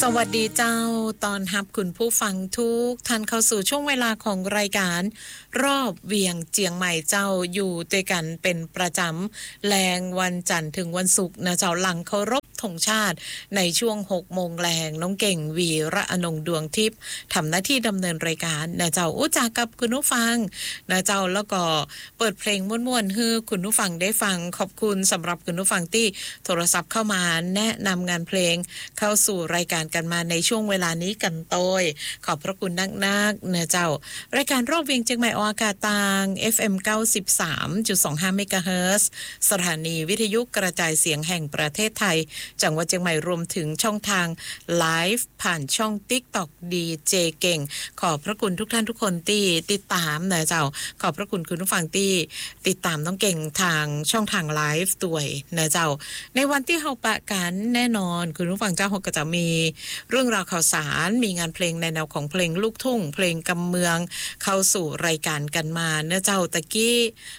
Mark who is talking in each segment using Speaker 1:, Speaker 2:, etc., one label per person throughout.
Speaker 1: สวัสดีเจ้าตอนรับคุณผู้ฟังทุกท่านเข้าสู่ช่วงเวลาของรายการรอบเวียงเจียงใหม่เจ้าอยู่ด้วยกันเป็นประจำแรงวันจันทร์ถึงวันศุกร์นะเจ้าหลังเคารพธงชาติในช่วง 6 โมงแรงน้องเก่งวีระอนงดวงทิพย์ทำหน้าที่ดำเนินรายการนะเจ้าอุจากับคุณผู้ฟังนะเจ้าแล้วก็เปิดเพลงม่วนๆให้คุณผู้ฟังได้ฟังขอบคุณสำหรับคุณผู้ฟังที่โทรศัพท์เข้ามาแนะนำงานเพลงเข้าสู่รายการกันมาในช่วงเวลานี้กันโดยขอบพระคุณนักๆนะเจ้ารายการรอบเวียงเชียงใหม่ออกอากาศทาง FM 93.25 เมกะเฮิรตซ์สถานีวิทยุกระจายเสียงแห่งประเทศไทยจังหวัดเชียงใหม่รวมถึงช่องทางไลฟ์ผ่านช่อง TikTok ดีเจเก่งขอบพระคุณทุกท่านทุกคนที่ติดตามนะเจ้าขอบพระคุณคุณผู้ฟังที่ติดตามน้องเก่งทางช่องทางไลฟ์ด้วยนะเจ้าในวันที่เฮาปะกันแน่นอนคุณผู้ฟังเจ้าก็จะมีเรื่องราวข่าวสารมีงานเพลงในแนวของเพลงลูกทุ่งเพลงกำเมืองเข้าสู่รายการกันมาเนื้อเจ้าตะกี้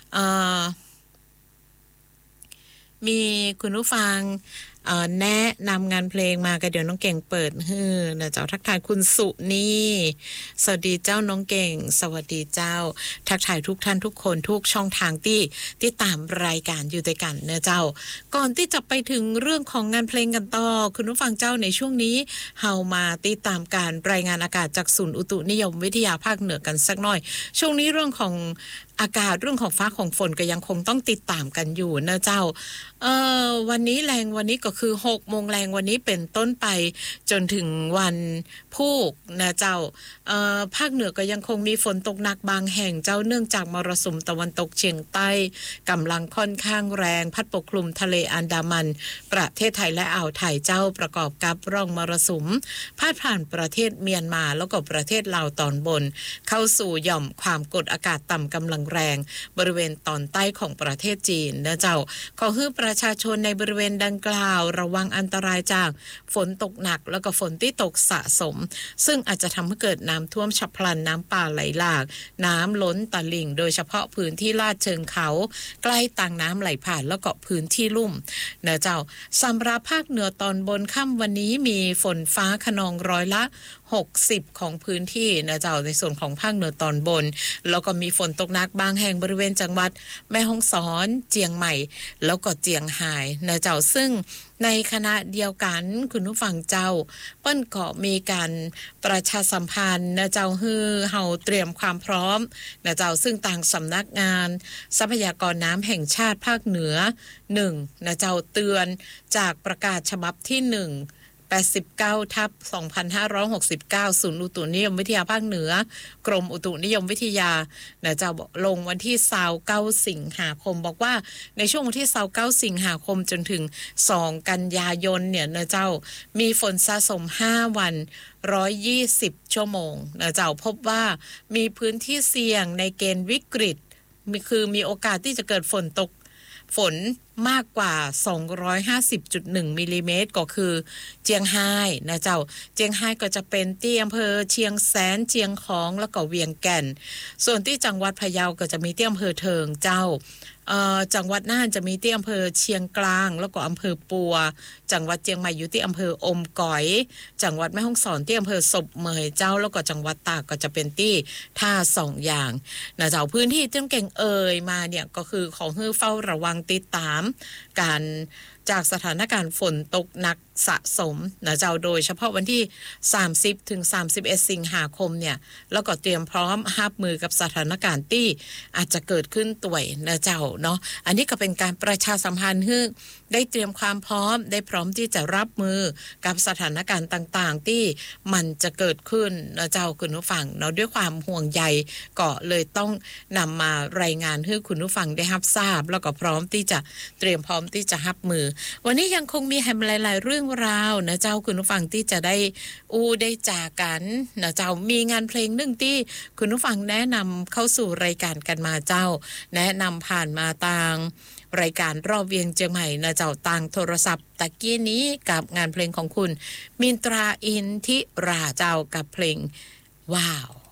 Speaker 1: มีคุณผู้ฟังแนะนำงานเพลงมาก็เดี๋ยวน้องเก่งเปิดนะเจ้าทักทายคุณสุนี่สวัสดีเจ้าน้องเก่งสวัสดีเจ้าทักทายทุกท่านทุกคนทุกช่องทางที่ตามรายการอยู่ด้วยกันนะเจ้าก่อนที่จะไปถึงเรื่องของงานเพลงกันต่อคุณผู้ฟังเจ้าในช่วงนี้เฮามาติดตามการรายงานอากาศจากศูนย์อุตุนิยมวิทยาภาคเหนือกันสักหน่อยช่วงนี้เรื่องของอากาศเรื่องของฟ้าของฝนก็ยังคงต้องติดตามกันอยู่นะเจ้าวันนี้แรงวันนี้ก็คือ 6 โมงแรงวันนี้เป็นต้นไปจนถึงวันพุธนะเจ้าภาคเหนือก็ยังคงมีฝนตกหนักบางแห่งเจ้าเนื่องจากมรสุมตะวันตกเฉียงใต้กำลังค่อนข้างแรงพัดปกคลุมทะเลอันดามันประเทศไทยและอ่าวไทยเจ้าประกอบกับร่องมรสุมพาดผ่านประเทศเมียนมาแล้วก็ประเทศลาวตอนบนเข้าสู่หย่อมความกดอากาศต่ำกำลังแรงบริเวณตอนใต้ของประเทศจีนนะเจ้าขอให้ประชาชนในบริเวณดังกล่าวระวังอันตรายจากฝนตกหนักแล้วก็ฝนที่ตกสะสมซึ่งอาจจะทำให้เกิดน้ำท่วมฉับพลันน้ำป่าไหลหลากน้ำล้นตลิ่งโดยเฉพาะพื้นที่ลาดเชิงเขาใกล้ต่างน้ำไหลผ่านแล้วก็พื้นที่ลุ่มนะเจ้าสำหรับภาคเหนือตอนบนค่ำวันนี้มีฝนฟ้าคะนองร้อยละ60ของพื้นที่นะเจ้าในส่วนของภาคเหนือตอนบนแล้วก็มีฝนตกหนักบางแห่งบริเวณจังหวัดแม่ฮ่องสอนเจียงใหม่แล้วก็เจียงไฮ้นะเจ้าซึ่งในคณะเดียวกันคุณผู้ฟังเจ้าเปิ้นก็มีการประชาสัมพันธ์นะเจ้าฮือเฮาเตรียมความพร้อมนะเจ้าซึ่งต่างสำนักงานทรัพยากรน้ำแห่งชาติภาคเหนือ1นะเจ้าเตือนจากประกาศฉบับที่189/2569ศูนย์อุตุนิยมวิทยาภาคเหนือกรมอุตุนิยมวิทยานะจะลงวันที่29สิงหาคมบอกว่าในช่วงวันที่29สิงหาคมจนถึง2กันยายนเนี่ยนะเจ้ามีฝนสะสม5วัน120ชั่วโมงนะเจ้าพบว่ามีพื้นที่เสี่ยงในเกณฑ์วิกฤตมีโอกาสที่จะเกิดฝนมากกว่า 250.1 มิลลิเมตรก็คือเจียงไฮ้นะเจ้าเจียงไฮ้ก็จะเป็นที่อำเภอเชียงแสนเชียงของแล้วก็เวียงแก่นส่วนที่จังหวัดพะเยาก็จะมีที่อำเภอเทิงเจ้าจังหวัดน่านจะมีที่อำเภอเชียงกลางแล้วก็อำเภอปัวจังหวัดเชียงใหม่อยู่ที่อำเภออมก๋อยจังหวัดแม่ฮ่องสอนที่อำเภอศพเมยเจ้าแล้วก็จังหวัดตากก็จะเป็นที่ท่า2อย่างนะเจ้าพื้นที่ที่เก่งมาเนี่ยก็คือของให้เฝ้าระวังติดตามการจากสถานการณ์ฝนตกหนักสะสมนะเจ้าโดยเฉพาะวันที่30ถึง31สิงหาคมเนี่ยแล้วก็เตรียมพร้อมรับมือกับสถานการณ์ที่อาจจะเกิดขึ้นต่วยนะเจ้าเนาะอันนี้ก็เป็นการประชาสัมพันธ์ให้ได้เตรียมความพร้อมได้พร้อมที่จะรับมือกับสถานการณ์ต่างๆที่มันจะเกิดขึ้นนะเจ้าคุณผู้ฟังเนาะด้วยความห่วงใยก็เลยต้องนำมารายงานให้คุณผู้ฟังได้รับทราบแล้วก็พร้อมที่จะเตรียมพร้อมที่จะรับมือวันนี้ยังคงมีแฮมหลายๆเรื่องราวนะเจ้าคุณผู้ฟังที่จะได้ได้จากกันนะเจ้ามีงานเพลงหนึ่งที่คุณผู้ฟังแนะนำเข้าสู่รายการกันมาเจ้าแนะนำผ่านมาทางรายการรอบเวียงเชียงใหม่นะเจ้าต่างโทรศัพท์ตะกี้นี้กับงานเพลงของคุณมินตราอินทิราเจ้ากับเพลงว้าว